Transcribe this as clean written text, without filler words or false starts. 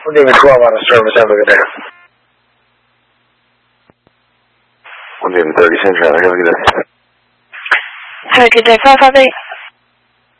We'll give you 12 on the service. Have a good day. 1 David 30 Central. Have a good day. Have a good day, 558.